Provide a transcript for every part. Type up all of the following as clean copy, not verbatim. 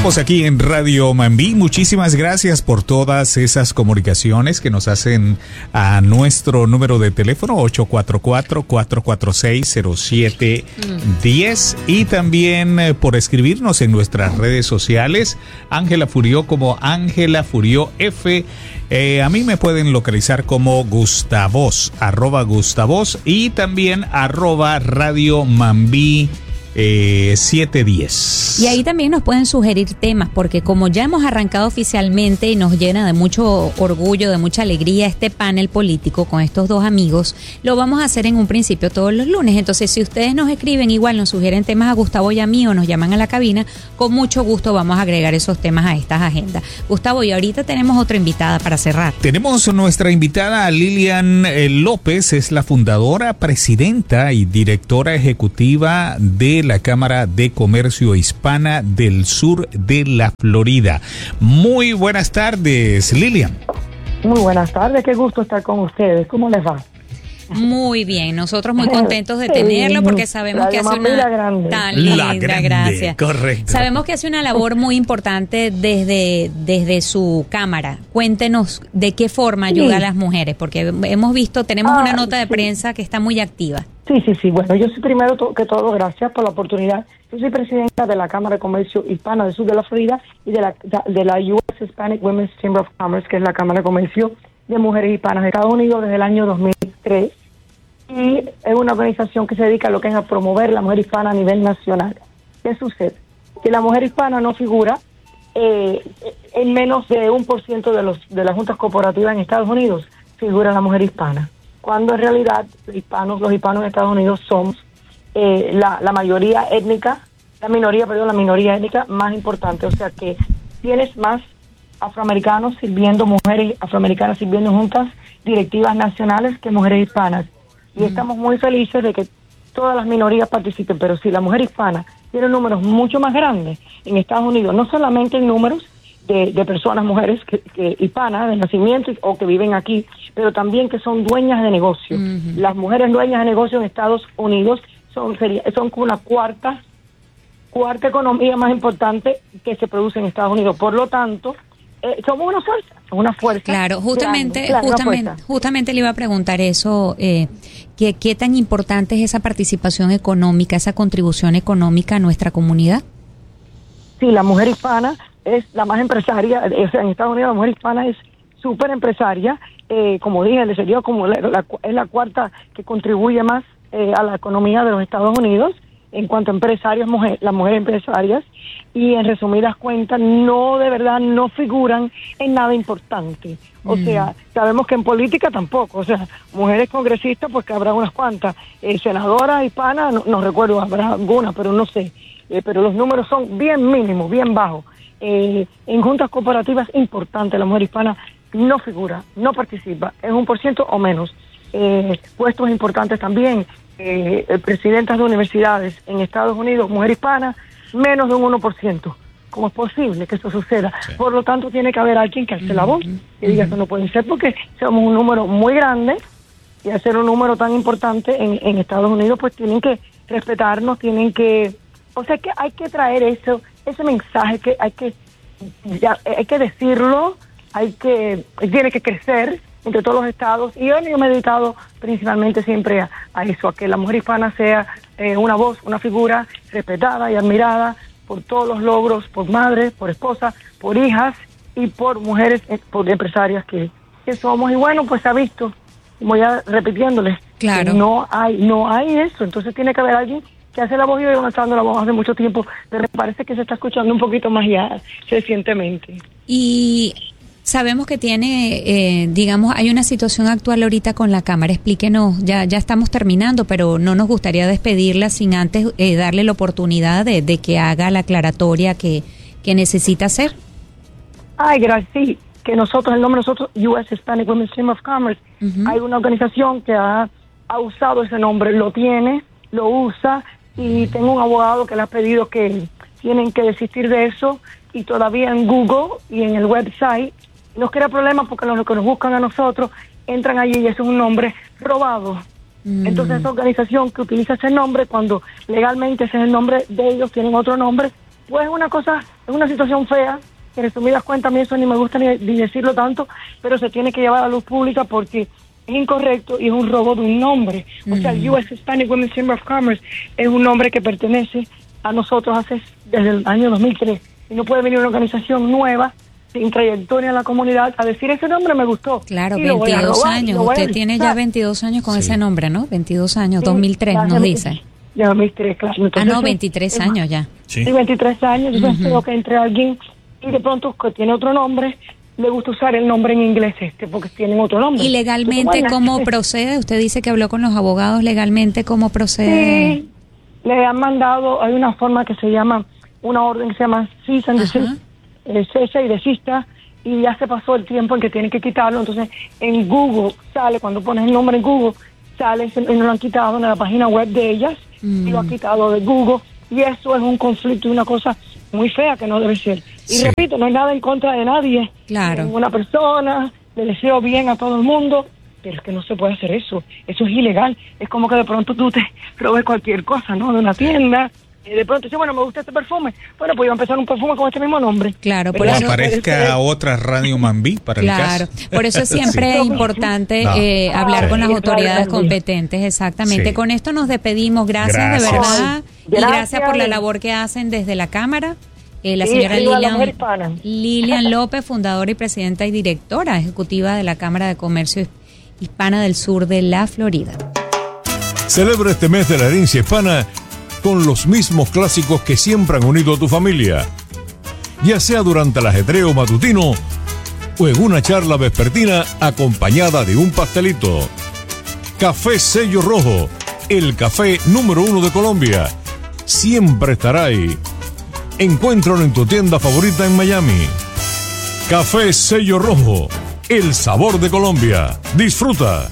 Estamos aquí en Radio Mambí. Muchísimas gracias por todas esas comunicaciones que nos hacen a nuestro número de teléfono 844-446-0710 y también por escribirnos en nuestras redes sociales. Ángela Furió como Ángela Furió F. A mí me pueden localizar como Gustavos, @Gustavos y también @Radio Mambí 710. Y ahí también nos pueden sugerir temas, porque como ya hemos arrancado oficialmente y nos llena de mucho orgullo, de mucha alegría este panel político con estos dos amigos, lo vamos a hacer en un principio todos los lunes. Entonces, si ustedes nos escriben, igual nos sugieren temas a Gustavo y a mí o nos llaman a la cabina, con mucho gusto vamos a agregar esos temas a estas agendas. Gustavo, y ahorita tenemos otra invitada para cerrar. Tenemos nuestra invitada Lilian López, es la fundadora, presidenta y directora ejecutiva de la Cámara de Comercio Hispana del Sur de la Florida. Muy buenas tardes, Lilian. Muy buenas tardes, qué gusto estar con ustedes. ¿Cómo les va? Muy bien, nosotros muy contentos de tenerlo porque sabemos que hace una tan linda, gracias. Correcto. Sabemos que hace una labor muy importante desde su cámara. Cuéntenos de qué forma ayuda a las mujeres, porque hemos visto, tenemos una nota de prensa que está muy activa. Sí. Bueno, yo soy primero que todo, gracias por la oportunidad. Yo soy presidenta de la Cámara de Comercio Hispana del Sur de la Florida y de la US Hispanic Women's Chamber of Commerce, que es la Cámara de Comercio de Mujeres Hispanas de Estados Unidos desde el año 2003. Y es una organización que se dedica a lo que es a promover la mujer hispana a nivel nacional. ¿Qué sucede? Que la mujer hispana no figura en menos de 1% de las juntas corporativas en Estados Unidos, figura la mujer hispana. Cuando en realidad los hispanos en Estados Unidos somos la minoría étnica más importante. O sea que tienes más afroamericanos sirviendo, mujeres afroamericanas sirviendo en juntas directivas nacionales que mujeres hispanas. Y estamos muy felices de que todas las minorías participen, pero si la mujer hispana tiene números mucho más grandes en Estados Unidos, no solamente en números de personas, mujeres que hispanas de nacimiento o que viven aquí, pero también que son dueñas de negocio. Las mujeres dueñas de negocio en Estados Unidos son como una cuarta economía más importante que se produce en Estados Unidos. Por lo tanto, somos una fuerza. Claro, justamente le iba a preguntar eso, ¿qué tan importante es esa participación económica, esa contribución económica a nuestra comunidad? Sí, la mujer hispana es la más empresaria, o sea, en Estados Unidos la mujer hispana es súper empresaria, como dije, sería como es la cuarta que contribuye más a la economía de los Estados Unidos en cuanto a empresarios, las mujeres empresarias, y en resumidas cuentas de verdad no figuran en nada importante. O sea, sabemos que en política tampoco, o sea, mujeres congresistas pues que habrá unas cuantas, senadoras hispanas, no recuerdo, habrá algunas, pero no sé, pero los números son bien mínimos, bien bajos. En juntas corporativas importantes la mujer hispana no figura, no participa, es 1% o menos. Puestos importantes también, presidentas de universidades en Estados Unidos, mujer hispana, menos de un 1%. ¿Cómo es posible que esto suceda? Sí. Por lo tanto, tiene que haber alguien que alce la voz y diga que no puede ser, porque somos un número muy grande y al ser un número tan importante en Estados Unidos, pues tienen que respetarnos, o sea que hay que traer ese mensaje que hay que decirlo, tiene que crecer entre todos los estados, y yo me he dedicado principalmente siempre a eso, a que la mujer hispana sea una voz, una figura respetada y admirada por todos los logros, por madres, por esposas, por hijas y por mujeres, por empresarias que somos. Y bueno, pues se ha visto, como ya repitiéndoles, claro, que no hay eso. Entonces tiene que haber alguien que hace la voz, y yo no está dando la voz hace mucho tiempo, pero me parece que se está escuchando un poquito más ya recientemente. Y sabemos que tiene, hay una situación actual ahorita con la Cámara. Explíquenos, ya estamos terminando, pero no nos gustaría despedirla sin antes darle la oportunidad de que haga la aclaratoria que necesita hacer. Ay, gracias, sí, que nosotros, el nombre de nosotros, US Hispanic Women's Chamber of Commerce, hay una organización que ha usado ese nombre, lo tiene, lo usa, y tengo un abogado que le ha pedido que tienen que desistir de eso, y todavía en Google y en el website nos crea problemas porque los que nos buscan a nosotros entran allí y ese es un nombre robado. Entonces esa organización que utiliza ese nombre, cuando legalmente ese es el nombre de ellos, tienen otro nombre, pues es una cosa Es una situación fea, que en resumidas cuentas a mí eso ni me gusta ni decirlo tanto, pero se tiene que llevar a la luz pública porque es incorrecto y es un robo de un nombre. O sea, el US Hispanic Women's Chamber of Commerce es un nombre que pertenece a nosotros desde el año 2003. Y no puede venir una organización nueva, sin trayectoria en la comunidad, a decir ese nombre me gustó. Claro, 22 años. Usted tiene ya 22 años con ese nombre, ¿no? 22 años, sí, 2003 nos dice. Ya 2003, claro. Entonces, 23 años ya. Sí, 23 años. Yo creo que entre alguien y de pronto que tiene otro nombre, le gusta usar el nombre en inglés porque tienen otro nombre. ¿Y legalmente entonces, ¿cómo procede? Usted dice que habló con los abogados, legalmente ¿cómo procede? Sí, le han mandado, hay una forma que se llama, una orden que se llama cease and desist, cesa y desista, y ya se pasó el tiempo en que tienen que quitarlo. Entonces en Google sale, cuando pones el nombre en Google, sale, y no lo han quitado en la página web de ellas, y lo han quitado de Google, y eso es un conflicto y una cosa muy fea que no debe ser. Y repito, no hay nada en contra de nadie, claro, ninguna persona, le deseo bien a todo el mundo, pero es que no se puede hacer eso es ilegal. Es como que de pronto tú te robes cualquier cosa, ¿no? De una tienda, y de pronto dices, bueno, me gusta este perfume, bueno, pues iba a empezar un perfume con este mismo nombre. Claro, por eso aparezca otra Radio Mambí para el caso. Por eso es siempre importante hablar con las autoridades competentes, exactamente. Sí. Con esto nos despedimos, gracias. De verdad, y gracias por la labor que hacen desde la Cámara. La señora Lilian López, fundadora y presidenta y directora ejecutiva de la Cámara de Comercio Hispana del Sur de la Florida. Celebra este mes de la herencia hispana con los mismos clásicos que siempre han unido a tu familia, ya sea durante el ajetreo matutino o en una charla vespertina acompañada de un pastelito. Café Sello Rojo, el café número 1 de Colombia, siempre estará ahí. Encuéntralo en tu tienda favorita en Miami. Café Sello Rojo, el sabor de Colombia. Disfruta.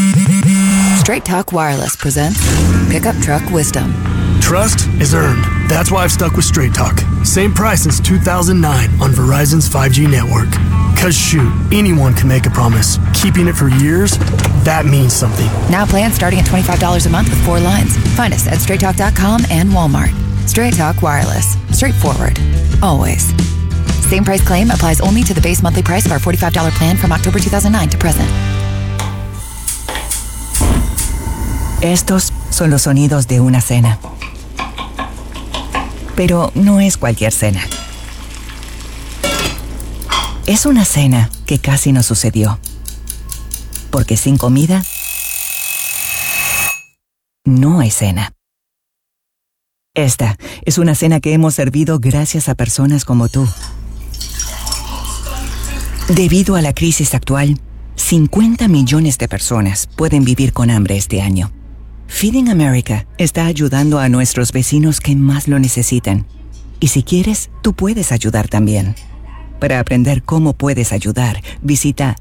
Straight Talk Wireless presents Pickup Truck Wisdom. Trust is earned. That's why I've stuck with Straight Talk. Same price since 2009 on Verizon's 5G network. Cause shoot, anyone can make a promise. Keeping it for years, that means something. Now plans starting at $25 a month with 4 lines. Find us at straighttalk.com and Walmart. Straight Talk Wireless. Straightforward. Always. Same price claim applies only to the base monthly price of our $45 plan from October 2009 to present. Estos son los sonidos de una cena. Pero no es cualquier cena. Es una cena que casi no sucedió. Porque sin comida, no hay cena. Esta es una cena que hemos servido gracias a personas como tú. Debido a la crisis actual, 50 millones de personas pueden vivir con hambre este año. Feeding America está ayudando a nuestros vecinos que más lo necesitan. Y si quieres, tú puedes ayudar también. Para aprender cómo puedes ayudar, visita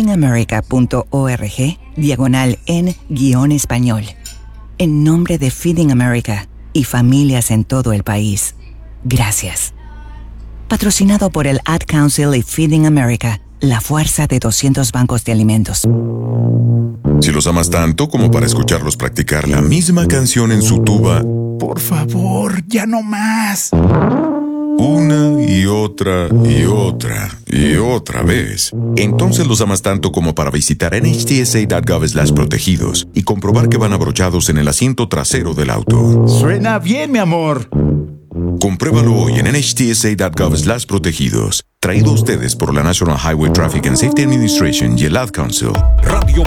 feedingamerica.org/en-español. En nombre de Feeding America y familias en todo el país, gracias. Patrocinado por el Ad Council y Feeding America, la fuerza de 200 bancos de alimentos. Si los amas tanto como para escucharlos practicar la misma canción en su tuba, por favor, ya no más. Una y otra y otra y otra vez. Entonces los amas tanto como para visitar nhtsa.gov/protegidos y comprobar que van abrochados en el asiento trasero del auto. Suena bien, mi amor. Compruébalo hoy en nhtsa.gov/protegidos. Traído a ustedes por la National Highway Traffic and Safety Administration y el Ad Council. Radio